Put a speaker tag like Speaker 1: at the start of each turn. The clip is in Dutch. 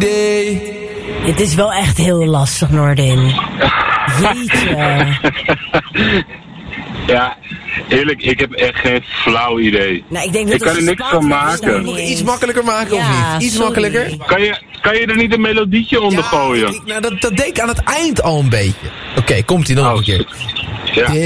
Speaker 1: idee.
Speaker 2: Dit is wel echt heel lastig, Noordin. Jeetje.
Speaker 3: Ja, eerlijk, ik heb echt geen flauw idee.
Speaker 2: Nou, ik denk dat
Speaker 3: ik kan er niks van maken.
Speaker 1: Nog iets makkelijker maken of niet? Iets makkelijker?
Speaker 3: Kan je er niet een melodietje onder gooien?
Speaker 1: Dat deed ik aan het eind al een beetje. Oké, komt ie nog een keer.
Speaker 3: Ja.